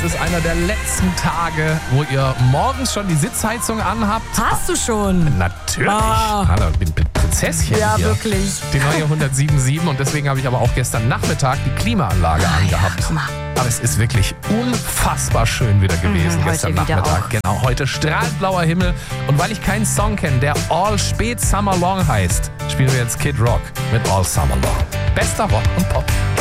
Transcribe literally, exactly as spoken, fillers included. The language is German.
es ist einer der letzten Tage, wo ihr morgens schon die Sitzheizung anhabt. Hast du schon? Natürlich. Ah. Hallo, ich bin Prinzesschen Ja, hier. wirklich. Die neue hundertsieben Komma sieben und deswegen habe ich aber auch gestern Nachmittag die Klimaanlage Ah, angehabt. ja, guck mal. Aber es ist wirklich unfassbar schön wieder gewesen Mhm, gestern heute wieder Nachmittag. auch. Genau, heute strahlend blauer Himmel. Und weil ich keinen Song kenne, der All Spät Summer Long heißt, spielen wir jetzt Kid Rock mit All Summer Long. Bester Rock und Pop.